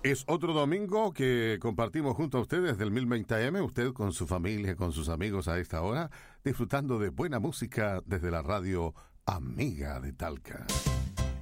Es otro domingo que compartimos junto a ustedes del 1020 AM, usted con su familia, con sus amigos a esta hora, disfrutando de buena música desde la radio Amiga de Talca.